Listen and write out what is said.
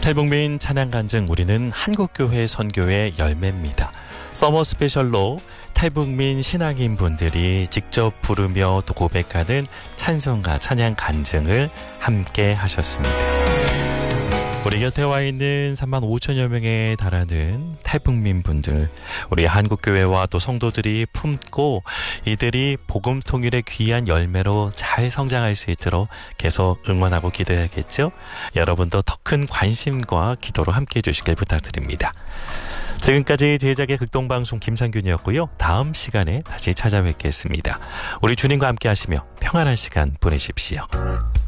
탈북민 찬양 간증, 우리는 한국교회 선교의 열매입니다. 서머 스페셜로 탈북민 신앙인 분들이 직접 부르며 또 고백하는 찬송가 찬양 간증을 함께 하셨습니다. 우리 곁에 와 있는 35,000여 명에 달하는 탈북민 분들, 우리 한국교회와 또 성도들이 품고 이들이 복음 통일의 귀한 열매로 잘 성장할 수 있도록 계속 응원하고 기도해야겠죠? 여러분도 더 큰 관심과 기도로 함께해 주시길 부탁드립니다. 지금까지 제작의 극동방송 김상균이었고요. 다음 시간에 다시 찾아뵙겠습니다. 우리 주님과 함께 하시며 평안한 시간 보내십시오.